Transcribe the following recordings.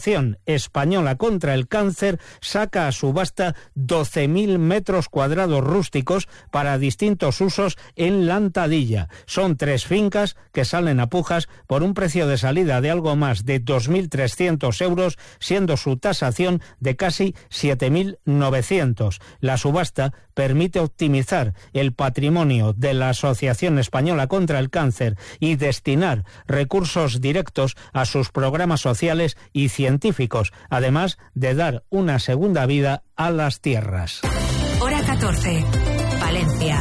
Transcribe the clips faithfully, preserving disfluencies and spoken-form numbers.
Española contra el Cáncer saca a subasta doce mil metros cuadrados rústicos para distintos usos en Lantadilla. Son tres fincas que salen a pujas por un precio de salida de algo más de dos mil trescientos euros, siendo su tasación de casi siete mil novecientos. La subasta permite optimizar el patrimonio de la Asociación Española contra el Cáncer y destinar recursos directos a sus programas sociales y científicos, además de dar una segunda vida a las tierras. Hora catorce, Palencia.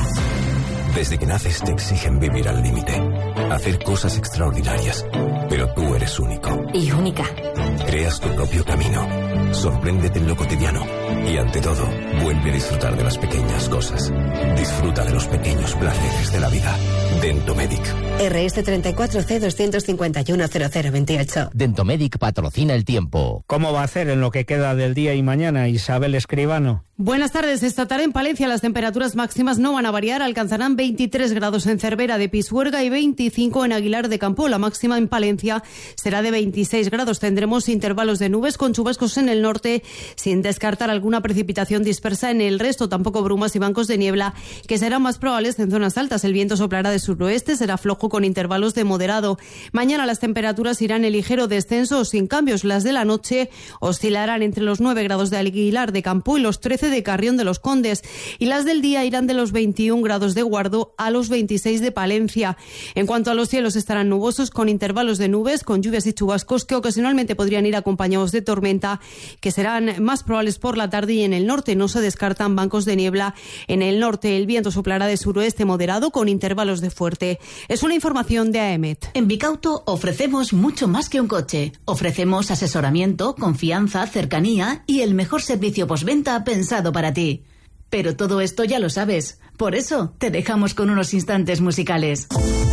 Desde que naces te exigen vivir al límite, hacer cosas extraordinarias, pero tú eres único. Y única. Creas tu propio camino, sorpréndete en lo cotidiano y, ante todo, vuelve a disfrutar de las pequeñas cosas. Disfruta de los pequeños placeres de la vida. Dentomedic. R S treinta y cuatro C doscientos cincuenta y uno cero cero veintiocho. Dentomedic patrocina el tiempo. ¿Cómo va a hacer en lo que queda del día y mañana, Isabel Escribano? Buenas tardes. Esta tarde en Palencia las temperaturas máximas no van a variar. Alcanzarán veintitrés grados en Cervera de Pisuerga y veinticinco en Aguilar de Campo. La máxima en Palencia será de veintiséis grados. Tendremos intervalos de nubes con chubascos en el norte, sin descartar alguna precipitación dispersa en el resto. Tampoco brumas y bancos de niebla, que serán más probables en zonas altas. El viento soplará de suroeste, será flojo con intervalos de moderado. Mañana las temperaturas irán en ligero descenso o sin cambios. Las de la noche oscilarán entre los nueve grados de Aguilar de Campo y los trece de Carrión de los Condes, y las del día irán de los veintiún grados de Guardo a los veintiséis de Palencia. En cuanto a los cielos, estarán nubosos con intervalos de nubes, con lluvias y chubascos que ocasionalmente podrían ir acompañados de tormenta, que serán más probables por la tarde, y en el norte no se descartan bancos de niebla. En el norte el viento soplará de suroeste moderado con intervalos de fuerte. Es una información de AEMET. En Bicauto ofrecemos mucho más que un coche. Ofrecemos asesoramiento, confianza, cercanía y el mejor servicio postventa pensado para ti. Pero todo esto ya lo sabes. Por eso te dejamos con unos instantes musicales.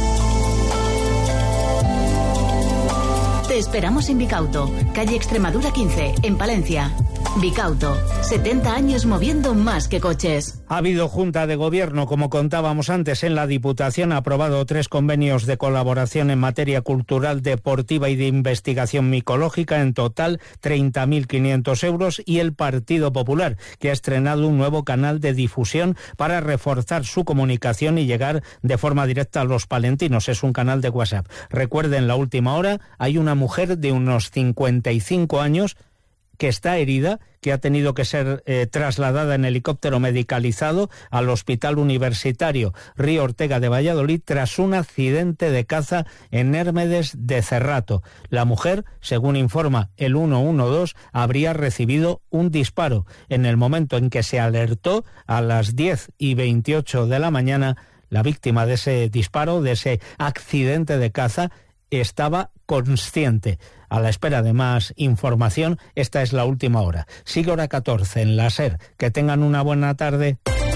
Te esperamos en Bicauto, calle Extremadura quince, en Palencia. Bicauto, setenta años moviendo más que coches. Ha habido Junta de Gobierno, como contábamos antes. En la Diputación ha aprobado tres convenios de colaboración en materia cultural, deportiva y de investigación micológica, en total treinta mil quinientos euros, y el Partido Popular, que ha estrenado un nuevo canal de difusión para reforzar su comunicación y llegar de forma directa a los palentinos. Es un canal de WhatsApp. Recuerden, la última hora hay una mujer de unos cincuenta y cinco años que está herida, que ha tenido que ser eh, trasladada en helicóptero medicalizado al Hospital Universitario Río Ortega de Valladolid tras un accidente de caza en Hérmedes de Cerrato. La mujer, según informa el ciento doce, habría recibido un disparo. En el momento en que se alertó, a las diez y veintiocho de la mañana, la víctima de ese disparo, de ese accidente de caza, estaba consciente. A la espera de más información, esta es la última hora. Sigue Hora catorce en la SER. Que tengan una buena tarde.